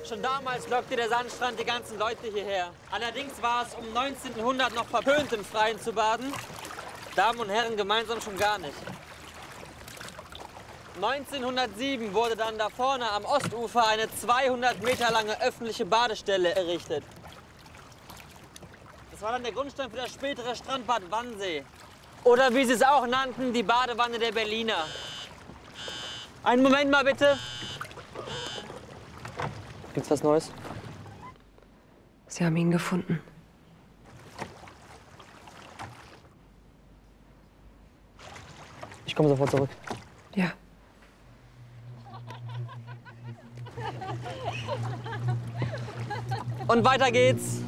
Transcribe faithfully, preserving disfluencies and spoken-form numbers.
Schon damals lockte der Sandstrand die ganzen Leute hierher. Allerdings war es um neunzehnhundert noch verpönt, im Freien zu baden. Damen und Herren gemeinsam schon gar nicht. neunzehnhundertsieben wurde dann da vorne am Ostufer eine zweihundert Meter lange öffentliche Badestelle errichtet. Das war dann der Grundstein für das spätere Strandbad Wannsee. Oder wie sie es auch nannten, die Badewanne der Berliner. Einen Moment mal bitte. Gibt's was Neues? Sie haben ihn gefunden. Ich komme sofort zurück. Ja. Und weiter geht's.